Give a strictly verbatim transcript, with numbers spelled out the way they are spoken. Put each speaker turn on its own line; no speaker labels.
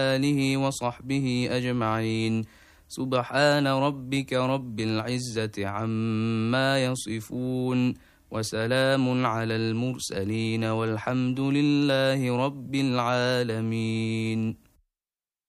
آله وصحبه أجمعين. سبحان ربك رب العزة عما يصفون، وسلام على المرسلين، والحمد لله رب العالمين.